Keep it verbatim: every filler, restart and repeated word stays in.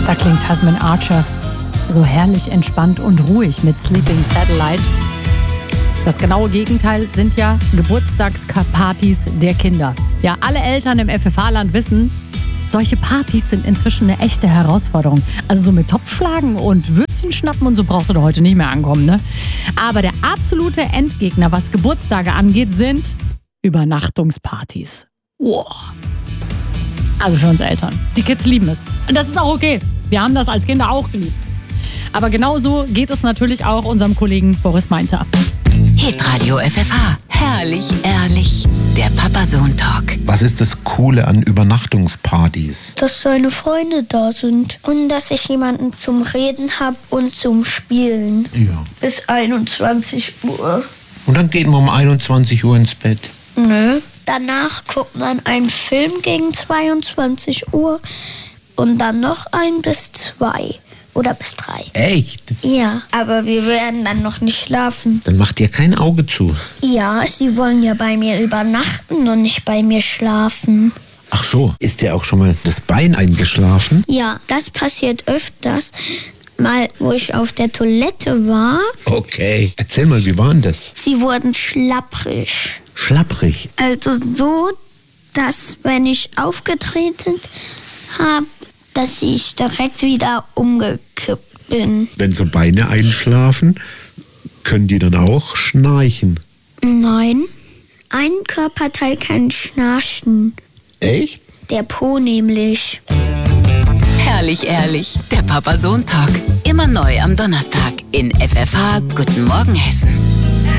Da klingt Husband Archer so herrlich entspannt und ruhig mit Sleeping Satellite. Das genaue Gegenteil sind ja Geburtstagspartys der Kinder. Ja, alle Eltern im F F H-Land wissen, solche Partys sind inzwischen eine echte Herausforderung. Also so mit Topfschlagen und Würstchen schnappen und so brauchst du da heute nicht mehr ankommen, ne? Aber der absolute Endgegner, was Geburtstage angeht, sind Übernachtungspartys. Wow. Also für uns Eltern. Die Kids lieben es. Und das ist auch okay. Wir haben das als Kinder auch geliebt. Aber genauso geht es natürlich auch unserem Kollegen Boris Mainzer. Hitradio F F H. Herrlich, ehrlich. Der Papa-Sohn-Talk. Was ist das Coole an Übernachtungspartys? Dass seine Freunde da sind und dass ich jemanden zum Reden habe und zum Spielen. Ja. Bis einundzwanzig Uhr. Und dann geht man um einundzwanzig Uhr ins Bett. Nö. Danach guckt man einen Film gegen zweiundzwanzig Uhr und dann noch ein bis zwei. Oder bis drei. Echt? Ja, aber wir werden dann noch nicht schlafen. Dann macht ihr kein Auge zu. Ja, sie wollen ja bei mir übernachten und nicht bei mir schlafen. Ach so, ist dir auch schon mal das Bein eingeschlafen? Ja, das passiert öfters. Mal, wo ich auf der Toilette war. Okay. Erzähl mal, wie war denn das? Sie wurden schlapprig. Schlapprig? Also so, dass wenn ich aufgetreten habe, dass ich direkt wieder umgekippt bin. Wenn so Beine einschlafen, können die dann auch schnarchen? Nein. Ein Körperteil kann schnarchen. Echt? Der Po nämlich. Herrlich, ehrlich. Der Papa-Sohn-Talk. Immer neu am Donnerstag in F F H. Guten Morgen, Hessen.